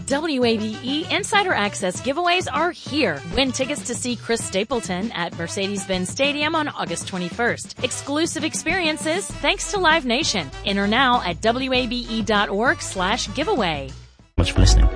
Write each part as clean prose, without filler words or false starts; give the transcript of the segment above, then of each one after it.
WABE Insider Access giveaways are here. Win tickets to see Chris Stapleton at Mercedes-Benz Stadium on August 21st. Exclusive experiences thanks to Live Nation. Enter now at wabe.org/giveaway. Much for listening.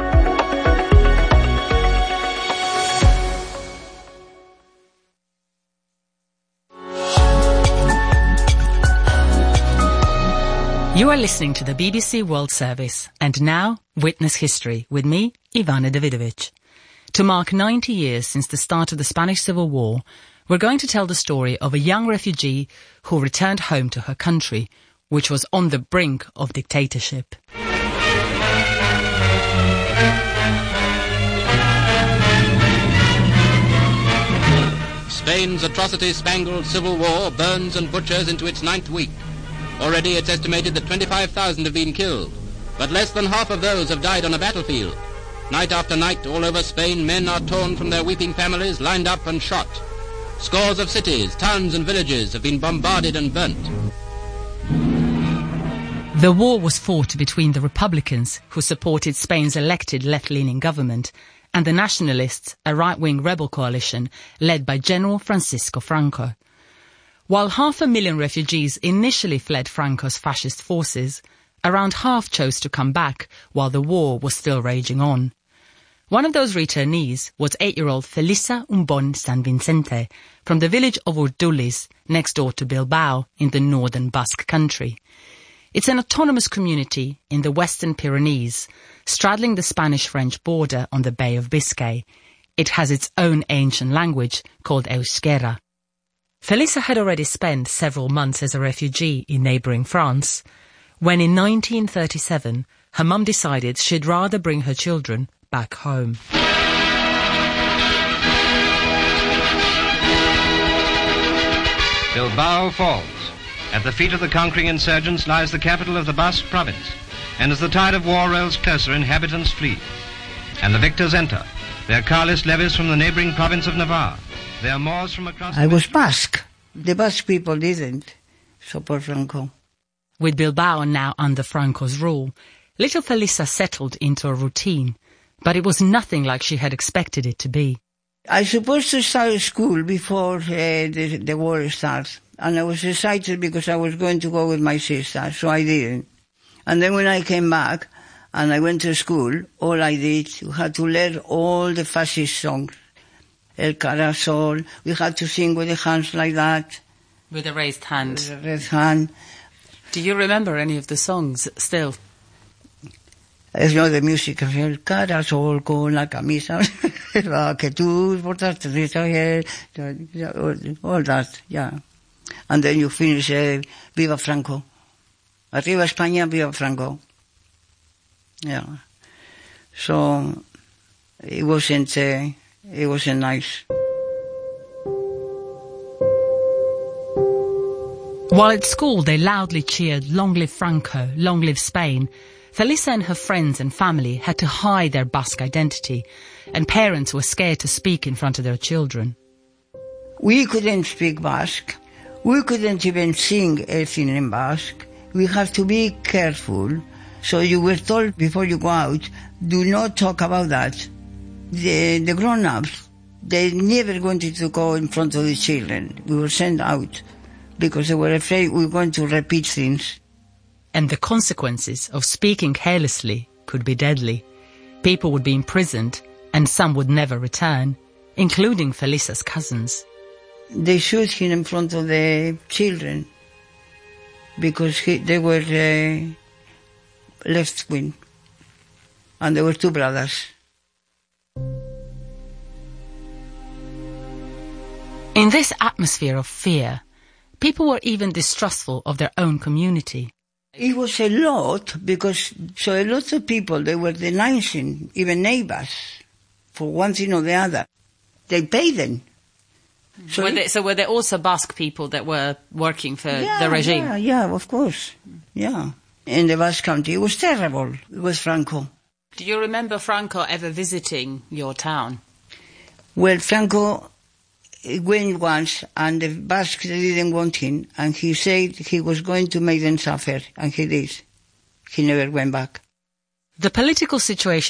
You are listening to the BBC World Service, and now, Witness History, with me, Ivana Davidovich. To mark 90 years since the start of the Spanish Civil War, we're going to tell the story of a young refugee who returned home to her country, which was on the brink of dictatorship. Spain's atrocity-spangled civil war burns and butchers into its 9th week. Already it's estimated that 25,000 have been killed, but less than half of those have died on a battlefield. Night after night, all over Spain, men are torn from their weeping families, lined up and shot. Scores of cities, towns and villages have been bombarded and burnt. The war was fought between the Republicans, who supported Spain's elected left-leaning government, and the Nationalists, a right-wing rebel coalition led by General Francisco Franco. While 500,000 refugees initially fled Franco's fascist forces, around half chose to come back while the war was still raging on. One of those returnees was 8-year-old Felisa Umbon San Vicente from the village of Urduliz, next door to Bilbao in the northern Basque country. It's an autonomous community in the Western Pyrenees, straddling the Spanish-French border on the Bay of Biscay. It has its own ancient language called Euskera. Felisa had already spent several months as a refugee in neighbouring France, when in 1937 her mum decided she'd rather bring her children back home. Bilbao falls. At the feet of the conquering insurgents lies the capital of the Basque province, and as the tide of war rolls closer, inhabitants flee. And the victors enter, their carlist levies from the neighbouring province of Navarre. There are Moors from across... I was Basque. The Basque people didn't support Franco. With Bilbao now under Franco's rule, little Felisa settled into a routine, but it was nothing like she had expected it to be. I supposed to start school before the war starts, and I was excited because I was going to go with my sister, so I didn't. And then when I came back and I went to school, all I did, you had to learn all the fascist songs. El Carasol, we had to sing with the hands like that. With a raised hand. With a raised hand. Do you remember any of the songs still? You know, the music of El Carasol con la camisa, que tú portaste, all that, yeah. And then you finish, Viva Franco. Arriba España, Viva Franco. Yeah. So, it wasn't nice. While at school they loudly cheered, "Long live Franco, long live Spain," Felisa and her friends and family had to hide their Basque identity, and parents were scared to speak in front of their children. We couldn't speak Basque. We couldn't even sing anything in Basque. We have to be careful. So you were told before you go out, do not talk about that. The grown-ups, they never wanted to go in front of the children. We were sent out because they were afraid we were going to repeat things. And the consequences of speaking carelessly could be deadly. People would be imprisoned, and some would never return, including Felisa's cousins. They shoot him in front of the children because they were left-wing, and there were two brothers. In this atmosphere of fear, people were even distrustful of their own community. It was a lot, because a lot of people, they were denouncing, even neighbors, for one thing or the other. They paid them. So were there also Basque people that were working for the regime? Yeah, of course. Yeah. In the Basque country, it was terrible. It was Franco. Do you remember Franco ever visiting your town? Well, Franco went once, and the Basques didn't want him, and he said he was going to make them suffer, and he did. He never went back. The political situation